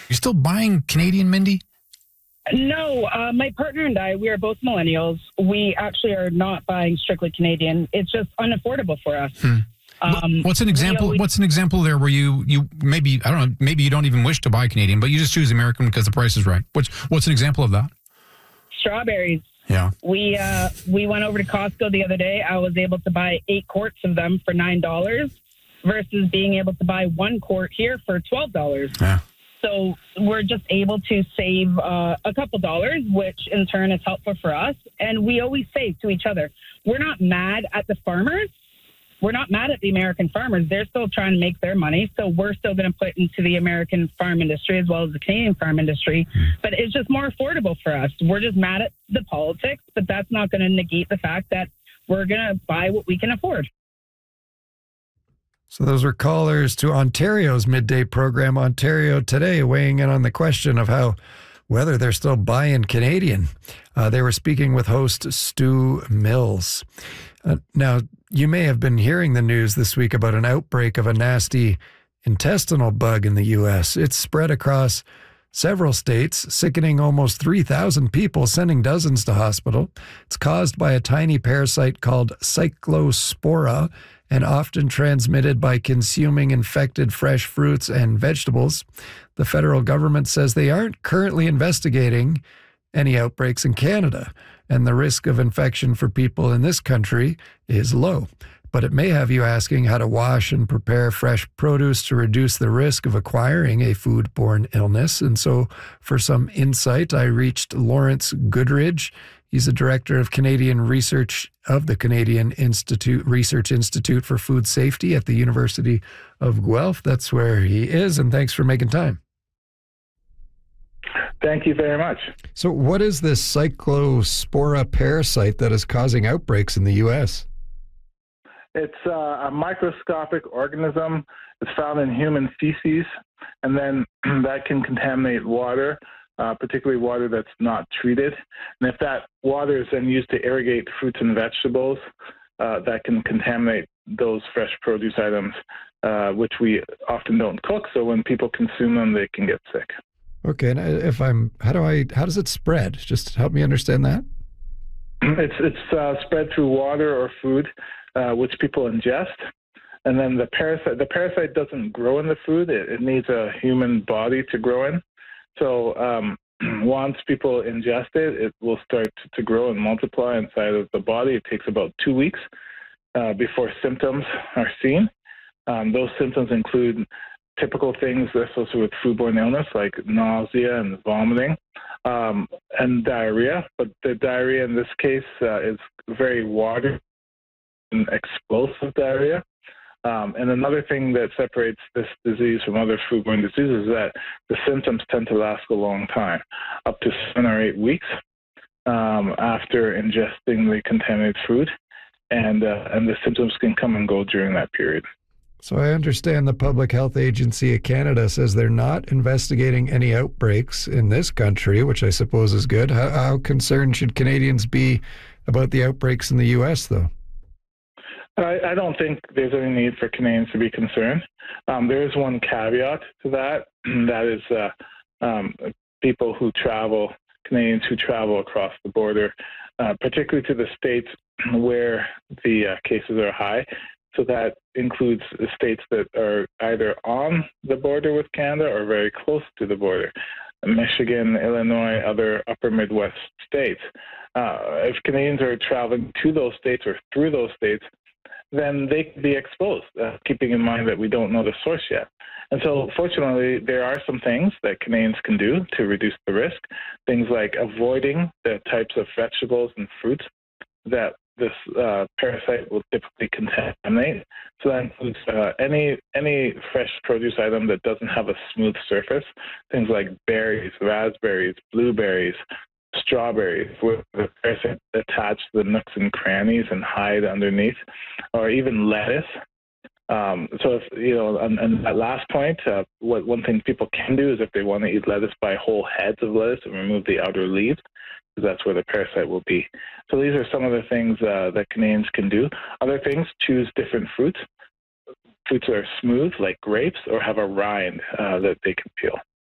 You still buying Canadian, Mindy? No, my partner and I, we are both millennials. We actually are not buying strictly Canadian. It's just unaffordable for us. What's an example? What's an example there where you maybe, I don't know, maybe you don't even wish to buy Canadian, but you just choose American because the price is right. What's an example of that? Strawberries. Yeah. We went over to Costco the other day. I was able to buy 8 quarts of them for $9 versus being able to buy 1 quart here for $12. Yeah. So we're just able to save a couple dollars, which in turn is helpful for us. And we always save to each other. We're not mad at the farmers. We're not mad at the American farmers. They're still trying to make their money. So we're still going to put into the American farm industry as well as the Canadian farm industry. But it's just more affordable for us. We're just mad at the politics, but that's not going to negate the fact that we're going to buy what we can afford. So those were callers to Ontario's midday program, Ontario Today, weighing in on the question of whether they're still buying Canadian. They were speaking with host Stu Mills. Now, you may have been hearing the news this week about an outbreak of a nasty intestinal bug in the U.S. It's spread across several states, sickening almost 3,000 people, sending dozens to hospital. It's caused by a tiny parasite called Cyclospora and often transmitted by consuming infected fresh fruits and vegetables. The federal government says they aren't currently investigating any outbreaks in Canada, and the risk of infection for people in this country is low. But it may have you asking how to wash and prepare fresh produce to reduce the risk of acquiring a foodborne illness. And so for some insight, I reached Lawrence Goodridge. He's the director of Canadian research of the Canadian Research Institute for Food Safety at the University of Guelph. That's where he is, and thanks for making time. Thank you very much. So what is this Cyclospora parasite that is causing outbreaks in the U.S.? It's a microscopic organism. It's found in human feces, and then that can contaminate water, particularly water that's not treated. And if that water is then used to irrigate fruits and vegetables, that can contaminate those fresh produce items, which we often don't cook. So when people consume them, they can get sick. Okay, and how does it spread? Just help me understand that. It's spread through water or food, which people ingest. And then the parasite doesn't grow in the food. It needs a human body to grow in. So once people ingest it, it will start to grow and multiply inside of the body. It takes about 2 weeks before symptoms are seen. Those symptoms include typical things associated with foodborne illness like nausea and vomiting and diarrhea. But the diarrhea in this case is very watery and explosive diarrhea. And another thing that separates this disease from other foodborne diseases is that the symptoms tend to last a long time, up to 7 or 8 weeks after ingesting the contaminated food. And the symptoms can come and go during that period. So I understand the Public Health Agency of Canada says they're not investigating any outbreaks in this country, which I suppose is good. How concerned should Canadians be about the outbreaks in the U.S., though? I don't think there's any need for Canadians to be concerned. There is one caveat to that. That is people who travel, Canadians who travel across the border, particularly to the states where the cases are high. So that includes the states that are either on the border with Canada or very close to the border. Michigan, Illinois, other upper Midwest states. If Canadians are traveling to those states or through those states, then they could be exposed, keeping in mind that we don't know the source yet. And so, fortunately, there are some things that Canadians can do to reduce the risk, things like avoiding the types of vegetables and fruits that this parasite will typically contaminate. So that includes any fresh produce item that doesn't have a smooth surface, things like berries, raspberries, blueberries, strawberries, where the parasite attach to the nooks and crannies and hide underneath, or even lettuce. So if, on that last point, one thing people can do is if they want to eat lettuce, buy whole heads of lettuce and remove the outer leaves, because that's where the parasite will be. So these are some of the things that Canadians can do. Other things, choose different fruits. Fruits that are smooth, like grapes, or have a rind that they can peel.